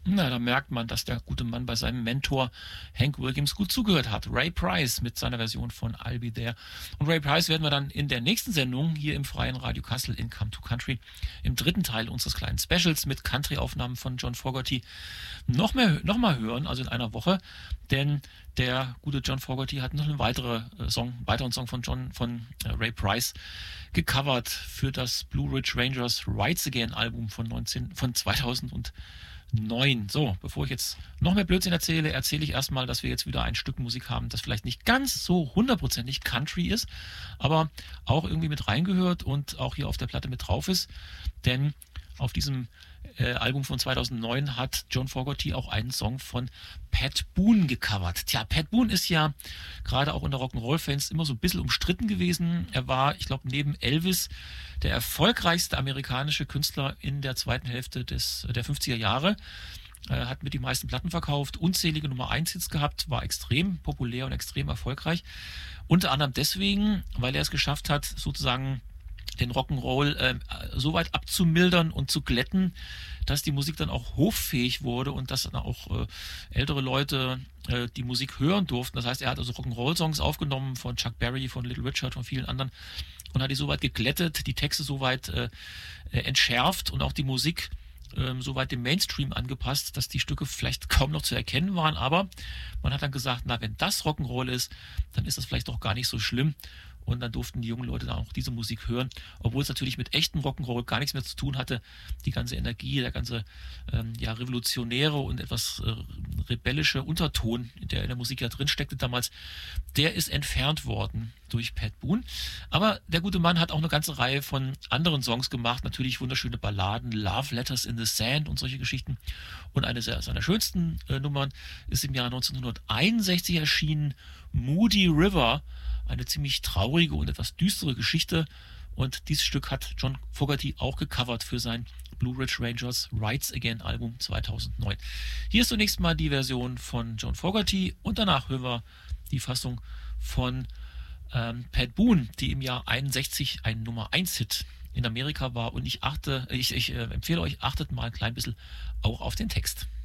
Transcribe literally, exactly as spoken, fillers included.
Na, da merkt man, dass der gute Mann bei seinem Mentor Hank Williams gut zugehört hat. Ray Price mit seiner Version von I'll Be There. Und Ray Price werden wir dann in der nächsten Sendung hier im Freien Radio Kassel in Come to Country im dritten Teil unseres kleinen Specials mit Country-Aufnahmen von John Fogerty noch mehr, noch mal hören, also in einer Woche. Denn der gute John Fogerty hat noch einen weitere Song, weiteren Song von John, von äh, Ray Price gecovert für das Blue Ridge Rangers Rides Again Album von, neunzehn, von zweitausendneun. So, bevor ich jetzt noch mehr Blödsinn erzähle, erzähle ich erstmal, dass wir jetzt wieder ein Stück Musik haben, das vielleicht nicht ganz so hundertprozentig Country ist, aber auch irgendwie mit reingehört und auch hier auf der Platte mit drauf ist. Denn auf diesem äh, Album von zweitausendneun hat John Fogerty auch einen Song von Pat Boone gecovert. Tja, Pat Boone ist ja gerade auch unter Rock'n'Roll-Fans immer so ein bisschen umstritten gewesen. Er war, ich glaube, neben Elvis der erfolgreichste amerikanische Künstler in der zweiten Hälfte des, der fünfziger Jahre. Er hat mit die meisten Platten verkauft, unzählige Nummer eins Hits gehabt, war extrem populär und extrem erfolgreich. Unter anderem deswegen, weil er es geschafft hat, sozusagen den Rock'n'Roll äh, so weit abzumildern und zu glätten, dass die Musik dann auch hoffähig wurde und dass dann auch äh, ältere Leute äh, die Musik hören durften. Das heißt, er hat also Rock'n'Roll-Songs aufgenommen von Chuck Berry, von Little Richard, von vielen anderen und hat die so weit geglättet, die Texte so weit äh, entschärft und auch die Musik äh, so weit dem Mainstream angepasst, dass die Stücke vielleicht kaum noch zu erkennen waren. Aber man hat dann gesagt, na, wenn das Rock'n'Roll ist, dann ist das vielleicht auch gar nicht so schlimm. Und dann durften die jungen Leute dann auch diese Musik hören, obwohl es natürlich mit echtem Rock'n'Roll gar nichts mehr zu tun hatte. Die ganze Energie, der ganze ähm, ja, revolutionäre und etwas äh, rebellische Unterton, der in der Musik ja drin steckte damals, der ist entfernt worden durch Pat Boone. Aber der gute Mann hat auch eine ganze Reihe von anderen Songs gemacht, natürlich wunderschöne Balladen, Love Letters in the Sand und solche Geschichten. Und eine seiner schönsten äh, Nummern ist im Jahr neunzehnhunderteinundsechzig erschienen, Moody River, eine ziemlich traurige und etwas düstere Geschichte. Und dieses Stück hat John Fogerty auch gecovert für sein Blue Ridge Rangers Rides Again Album zweitausendneun. Hier ist zunächst mal die Version von John Fogerty und danach hören wir die Fassung von ähm, Pat Boone, die im Jahr einundsechzig ein Nummer eins Hit in Amerika war. Und ich achte, ich, ich äh, empfehle euch, achtet mal ein klein bisschen auch auf den Text.